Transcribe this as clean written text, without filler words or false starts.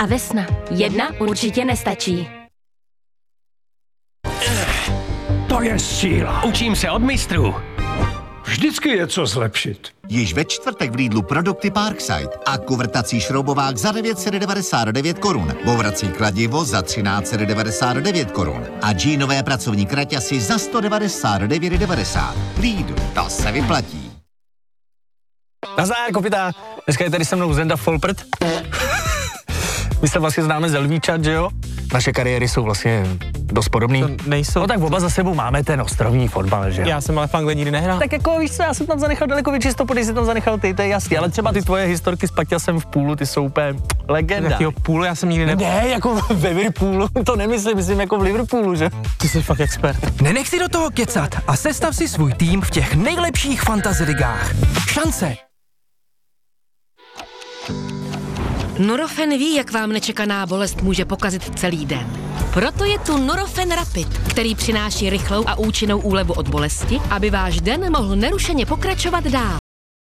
a Vesna. Jedna určitě nestačí. To je síla. Učím se od mistrů. Vždycky je co zlepšit. Již ve čtvrtek v Lidlu produkty Parkside a kuvrtací šroubovák za 999 korun, bourací kladivo za 1399 korun a džínové pracovní kraťasy za 199,90. Lidl, to se vyplatí. Nazdar, kopita. Dneska je tady se mnou Zenda Folprt. My se vlastně známe z Lvíčat, že jo? Naše kariéry jsou vlastně dost podobný. To nejsou. No tak oba za sebou máme ten ostrovní fotbal, že jo? Já jsem ale v Anglii nikdy nehrál. Tak jako víš co, já jsem tam zanechal daleko větší stopu, když jsi tam zanechal ty, to je jasný. Ale třeba ty tvoje historky s Paťasem v půlu, ty jsou úplně legenda. Jakýho půlu, já jsem nikdy nebyl. Ne, jako ve Liverpoolu, to myslím jako v Liverpoolu, že? Ty jsi fakt expert. Nenech si do toho kecat a sestav si svůj tým v těch nejlepších fantasy ligách. Šance! Nurofen ví, jak vám nečekaná bolest může pokazit celý den. Proto je tu Nurofen Rapid, který přináší rychlou a účinnou úlevu od bolesti, aby váš den mohl nerušeně pokračovat dál.